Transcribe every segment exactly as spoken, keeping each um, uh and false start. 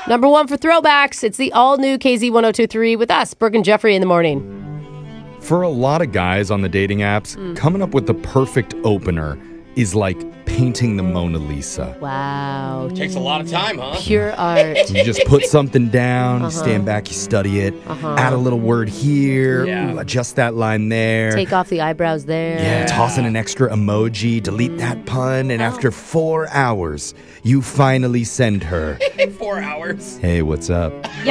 Number one for throwbacks, it's the all-new K Z one oh two point three with us, Brooke and Jeffrey in the morning. For a lot of guys on the dating apps, mm. coming up with the perfect opener is like painting the Mona Lisa. Wow. Takes a lot of time, huh? Pure art. You just put something down, uh-huh. you stand back, you study it, uh-huh. add a little word here, Yeah. ooh, adjust that line there. Take off the eyebrows there. Yeah, toss in an extra emoji, delete that pun, and oh. after four hours, you finally send her. Four hours. Hey, what's up?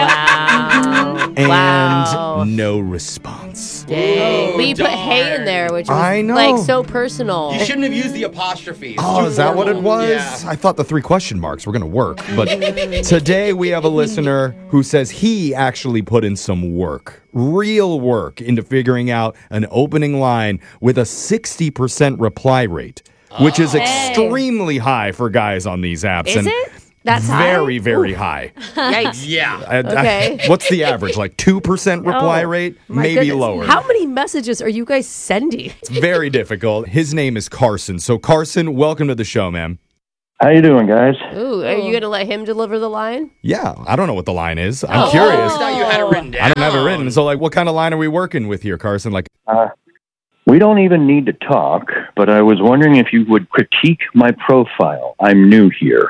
Wow. And wow. no response. Dang. Oh, but you darn. put hey in there, which was I know. like so personal. You shouldn't have used the apostrophe. It's Oh, too is that what it formal. was? Yeah. I thought the three question marks were going to work. But today we have a listener who says he actually put in some work, real work, into figuring out an opening line with a sixty percent reply rate, which is Hey. extremely high for guys on these apps. Is and it? That's very, high? very Ooh. high. Yikes. Yeah. I- I- Okay. what's the average? Like two percent reply Oh, rate? my Maybe goodness. lower. How many messages are you guys sending? It's very difficult. His name is Carson. So, Carson, welcome to the show, man. How you doing, guys? Ooh, are you going to let him deliver the line? Yeah, I don't know what the line is. I'm Oh. curious. I thought you had it written down. I don't have it written. So, like, what kind of line are we working with here, Carson? Like, Uh, we don't even need to talk, but I was wondering if you would critique my profile. I'm new here.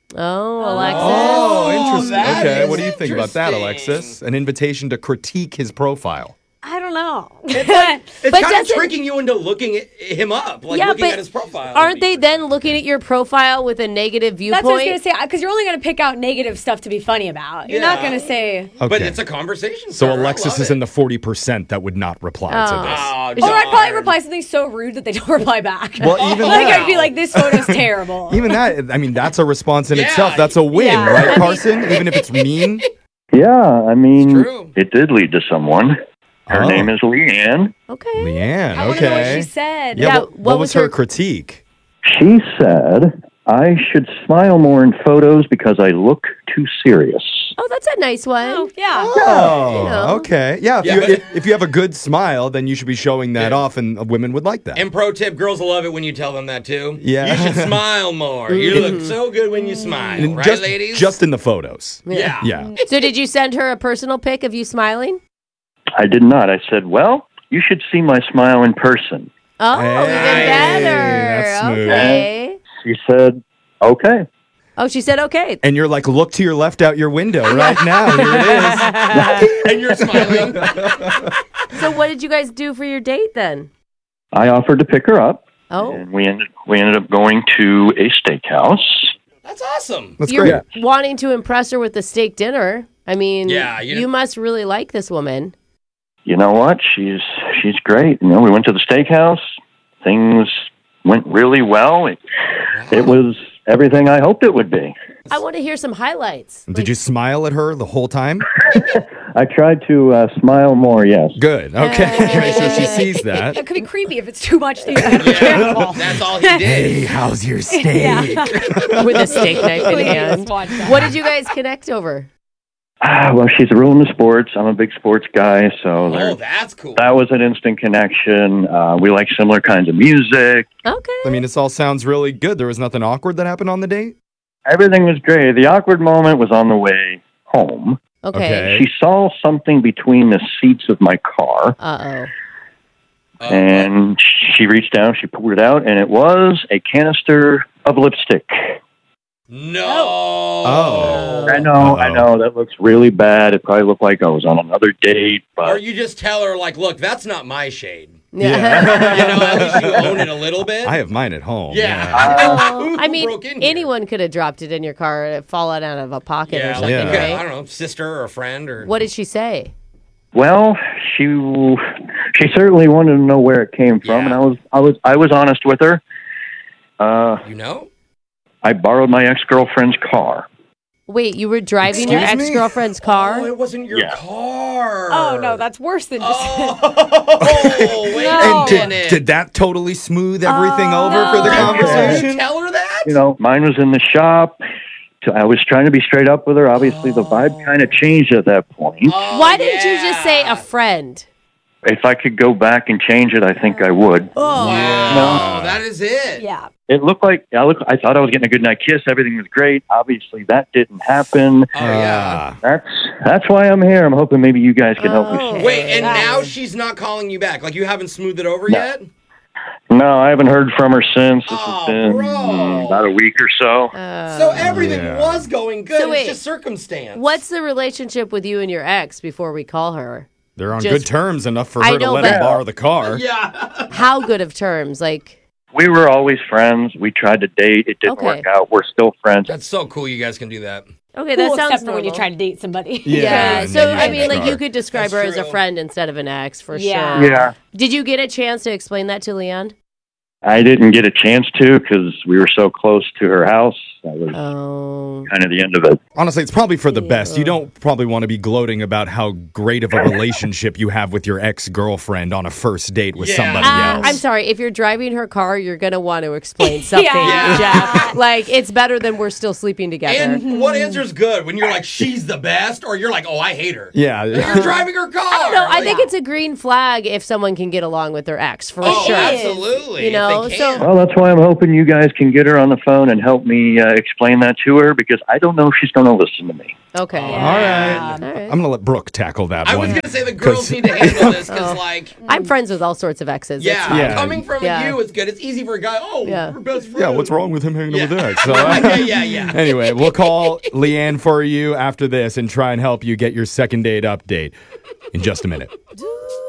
Oh, Alexis. oh, interesting. that Okay, is what do you think about that, interesting. Alexis? An invitation to critique his profile. I don't know. It's, like, it's But kind of doesn't- tricking you into looking at him up, like Yeah, looking but at his profile. Aren't they then looking at your profile with a negative viewpoint? That's what I was going to say, because you're only going to pick out negative stuff to be funny about. You're not Yeah. going to say... Okay. But it's a conversation so starter. I Alexis love is it. in the forty percent that would not reply to Oh. this. Oh, Is Or I'd probably darn. reply something so rude that they don't reply back. Well, even like, that, I'd be like, this photo's terrible. even that, I mean, that's a response in Yeah. itself. That's a win, Yeah. right, I mean- Carson? Even if it's mean. Yeah, I mean, It's true. it did lead to someone. Her Oh. name is Leanne. Okay. Leanne, I want to know what okay. she said. Yeah, Yeah, what, what what was was her her- critique? She said I should smile more in photos because I look too serious. Oh, that's a nice one. Oh, yeah. Oh, you know. okay. Yeah, if, Yeah, you, but- if, if you have a good smile, then you should be showing that Yeah. off, and uh, women would like that. And pro tip, girls will love it when you tell them that too. Yeah. You should smile more. You look so good when you smile, And right, just, ladies? just in the photos. yeah. Yeah. So did you send her a personal pic of you smiling? I did not. I said, well, you should see my smile in person. Oh, Hey, even better. that's smooth. Okay. She said, okay. Oh, she said okay. And you're like, look to your left out your window right now. Here it is. And you're smiling. So what did you guys do for your date then? I offered to pick her up, Oh, and we ended, we ended up going to a steakhouse. That's awesome. That's you're great. wanting to impress her with the steak dinner. I mean, Yeah, you you, know- must really like this woman. You know what? She's she's great. You know, we went to the steakhouse. Things went really well. It, it was everything I hoped it would be. I want to hear some highlights. Did you smile at her the whole time? I tried to uh, smile more, yes. Good. Okay. Make sure she sees that. That could be creepy if it's too much. That you gotta be careful. That's all he did. Hey, how's your steak? With a steak knife in Please hand. watch that. What did you guys connect over? Ah, well, she's real into sports. I'm a big sports guy, so there, Oh, that's cool. that was an instant connection. Uh, we like similar kinds of music. Okay. I mean, this all sounds really good. There was nothing awkward that happened on the date? Everything was great. The awkward moment was on the way home. Okay. Okay. She saw something between the seats of my car, Uh-oh. Oh, and she reached down, she pulled it out, and it was a canister of lipstick. no. Oh. I know, Uh-oh. I know, that looks really bad. It probably looked like I was on another date, Or but you just tell her, like, look, that's not my shade. Yeah. You know, at least you own it a little bit. I have mine at home. Yeah. Well, Who I mean, broke in here? anyone could have dropped it in your car and it fallen out of a pocket or Yeah, something, like, Yeah. yeah, I right? don't know, sister or a friend or. What did she say? well, she she certainly wanted to know where it came from, Yeah. and I was I was I was honest with her. Uh, You know? I borrowed my ex-girlfriend's car. Wait, you were driving your Excuse me? ex-girlfriend's car? Oh, it wasn't your Yeah. car. Oh, no, that's worse than just... Oh, wait No. a Did, minute. did that totally smooth everything Oh, over for the no. Did you conversation? tell her that? You know, mine was in the shop. So I was trying to be straight up with her. Obviously, the vibe kind of changed at that point. Oh, Why didn't you just say yeah. a friend? If I could go back and change it, I think I would. Oh, Oh, that is it. yeah. It looked like I look. I thought I was getting a good night kiss. Everything was great. Obviously, that didn't happen. Oh, yeah. Ah. That's that's why I'm here. I'm hoping maybe you guys can help me. Oh. Wait, and That's- now she's not calling you back? Like, you haven't smoothed it over No. yet? No, I haven't heard from her since. This Oh, has been bro. mm, about a week or so. Uh, So everything Yeah. was going good. So wait, it's just circumstance. what's the relationship with you and your ex before we call her? They're on Just- good terms enough for I her to know, let but- him borrow the car. Yeah. How good of terms? Like, We were always friends. We tried to date. It didn't Okay. work out. We're still friends. That's so cool you guys can do that. okay, Cool, that sounds except for when you normal. try to date somebody. Yeah, Yeah, and so then you I get mean, the like car. you could describe That's her as a true. friend instead of an ex for Yeah. sure. Yeah. Did you get a chance to explain that to Leanne? I didn't get a chance to because we were so close to her house. That was Oh, kind of the end of it. Honestly, it's probably for the best. You don't probably want to be gloating about how great of a relationship you have with your ex-girlfriend on a first date with Yeah. somebody Uh, else. I'm sorry. If you're driving her car, you're gonna want to explain something, Yeah. Jeff. Like it's better than we're still sleeping together. And what answer's good when you're like, she's the best, or you're like, oh, I hate her? Yeah. You're driving her car. I don't know. I Like, think it's a green flag if someone can get along with their ex for oh, sure. absolutely. You if know, they so- can. Well, that's why I'm hoping you guys can get her on the phone and help me uh, explain that to her because I don't know if she's going to listen to me. Okay. All right. All right. I'm going to let Brooke tackle that I one. was gonna say the girls 'Cause- need to handle this because, like, I'm friends with all sorts of exes. It's yeah, fine. Yeah. coming from Yeah. you is good. It's easy for a guy. Oh, Yeah. we're best friends. Yeah, what's wrong with him hanging out with Yeah. that? So, yeah, yeah, yeah. anyway, we'll call Leanne for you after this and try and help you get your second date update in just a minute.